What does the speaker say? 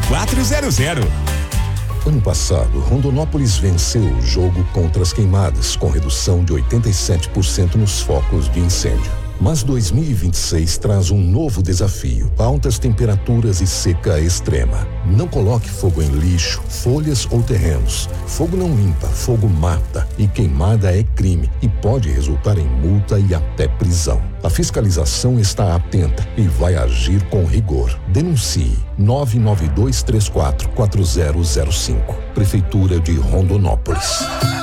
Ano passado, Rondonópolis venceu o jogo contra as queimadas, com redução de 87% nos focos de incêndio. Mas 2026 traz um novo desafio: altas temperaturas e seca extrema. Não coloque fogo em lixo, folhas ou terrenos. Fogo não limpa, fogo mata. E queimada é crime e pode resultar em multa e até prisão. A fiscalização está atenta e vai agir com rigor. Denuncie 992344005. Prefeitura de Rondonópolis.